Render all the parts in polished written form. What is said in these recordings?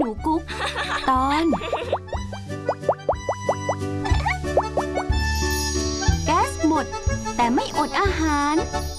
หนูกุ๊กตอนแก๊สหมดแต่ไม่อดอาหาร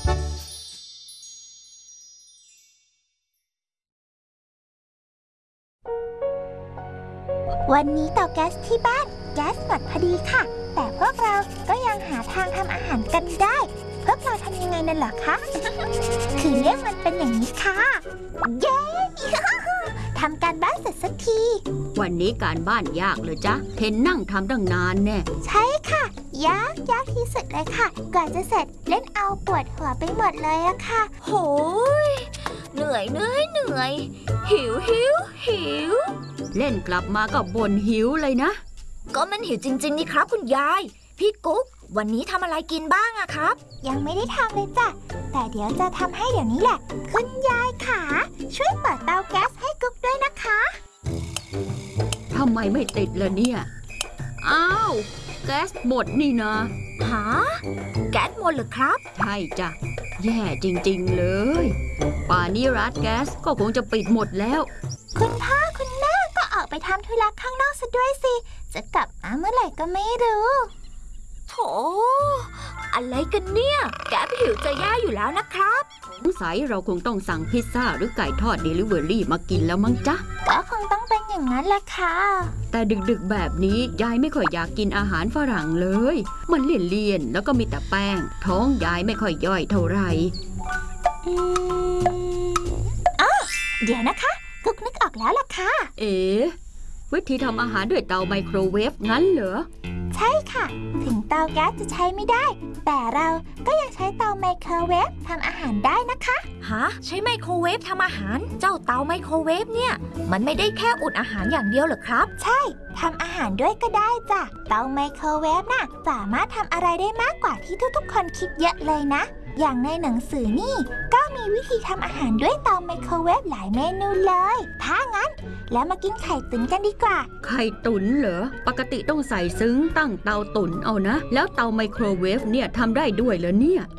วันนี้เตาแก๊สที่บ้านแก๊สหมดพอดีค่ะแต่พวกเราก็ยังหาทางทำอาหารกันได้พวกเราทำยังไงนั่นเหรอคะ คือเรื่องมันเป็นอย่างนี้ค่ะเย้ ทำการบ้านเสร็จสักทีวันนี้การบ้านยากเลยจ๊ะเห็นนั่งทำตั้งนานแน่ใช่ค่ะยากที่สุดเลยค่ะกว่าจะเสร็จเล่นเอาปวดหัวไปหมดเลยอะค่ะโหยเหนื่อยหิวเล่นกลับมาก็บ่นหิวเลยนะก็มันหิวจริงๆนี่ครับคุณยายพี่กุ๊กวันนี้ทำอะไรกินบ้างอะครับยังไม่ได้ทำเลยจ้ะแต่เดี๋ยวจะทำให้เดี๋ยวนี้แหละคุณยายขาช่วยเปิดเตาแก๊สให้กุ๊กด้วยนะคะทำไมไม่ติดล่ะเนี่ยอ้าวแก๊สหมดนี่นะหาแก๊สหมดเหรอครับใช่จ้ะแย่จริงๆเลยป่านนี้ร้านแก๊สก็คงจะปิดหมดแล้วคุณพ่อคุณแม่ก็ออกไปทำธุระข้างนอกซะด้วยสิจะกลับมาเมื่อไหร่ก็ไม่รู้โถอะไรกันเนี่ยแกหิวจะแย่อยู่แล้วนะครับสงสัยเราคงต้องสั่งพิซซ่าหรือไก่ทอดเดลิเวอรี่มากินแล้วมั้งจ๊ะก็คงต้องเป็นอย่างนั้นแหละค่ะแต่ดึกๆแบบนี้ยายไม่ค่อยอยากกินอาหารฝรั่งเลยมันเลี่ยนๆแล้วก็มีแต่แป้งท้องยายไม่ค่อยย่อยเท่าไหร่เดี๋ยวนะคะกุ๊กนึกออกแล้วล่ะค่ะวิธีทำอาหารด้วยเตาไมโครเวฟงั้นเหรอใช่ค่ะถึงเตาแก๊สจะใช้ไม่ได้แต่เราก็ยังใช้เตาไมโครเวฟทำอาหารได้นะคะฮะใช้ไมโครเวฟทำอาหารเจ้าเตาไมโครเวฟเนี่ยมันไม่ได้แค่อุ่นอาหารอย่างเดียวเหรอครับใช่ทำอาหารด้วยก็ได้จ้ะเตาไมโครเวฟน่ะสามารถทำอะไรได้มากกว่าที่ทุกๆคนคิดเยอะเลยนะอย่างในหนังสือนี่ก็มีวิธีทำอาหารด้วยเตาไมโครเวฟหลายเมนูเลยถ้างั้นแล้วมากินไข่ตุ๋นกันดีกว่าไข่ตุ๋นเหรอปกติต้องใส่ซึ้งตั้งเตาตุ๋นเอานะแล้วเตาไมโครเวฟเนี่ยทำได้ด้วยเหรอเนี่ย